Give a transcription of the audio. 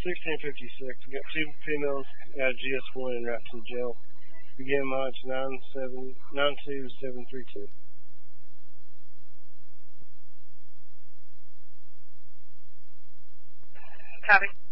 1656. We got 2 females out of GS1 and route to the jail. Begin mileage 92732. Copy.